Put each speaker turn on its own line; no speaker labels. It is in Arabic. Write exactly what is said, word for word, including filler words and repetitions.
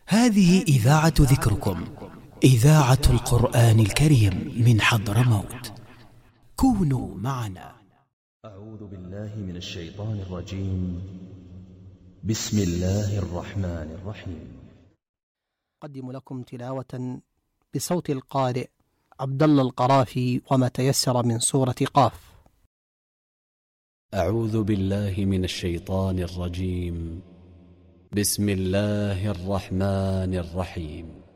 هذه إذاعة ذكركم، إذاعة القرآن الكريم من حضرموت. كونوا معنا.
أعوذ بالله من الشيطان الرجيم. بسم الله الرحمن الرحيم.
أقدم لكم تلاوة بصوت القارئ عبد الله القرافي وما تيسر من سورة قاف.
أعوذ بالله من الشيطان الرجيم. بسم الله الرحمن الرحيم.